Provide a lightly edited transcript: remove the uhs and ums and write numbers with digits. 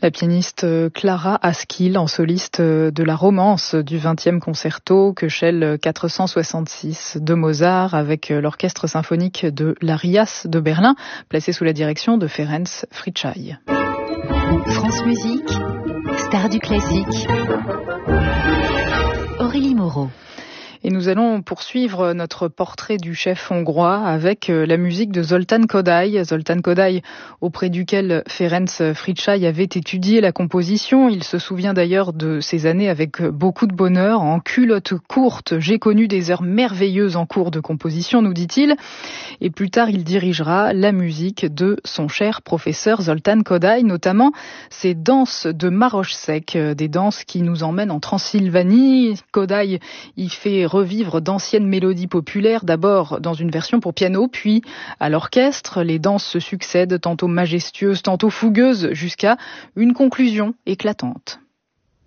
La pianiste Clara Askill en soliste de la romance du 20e concerto Köchel 466 de Mozart avec l'orchestre symphonique de la RIAS de Berlin, placé sous la direction de Ferenc Fricsay. France Musique, star du classique. Aurélie Moreau. Et nous allons poursuivre notre portrait du chef hongrois avec la musique de Zoltán Kodály. Zoltán Kodály, auprès duquel Ferenc Fricsay avait étudié la composition. Il se souvient d'ailleurs de ces années avec beaucoup de bonheur. En culotte courte, j'ai connu des heures merveilleuses en cours de composition, nous dit-il. Et plus tard, il dirigera la musique de son cher professeur Zoltán Kodály, notamment ses danses de Maroš-Sek, des danses qui nous emmènent en Transylvanie. Kodály y fait revivre d'anciennes mélodies populaires, d'abord dans une version pour piano, puis à l'orchestre. Les danses se succèdent, tantôt majestueuses, tantôt fougueuses, jusqu'à une conclusion éclatante.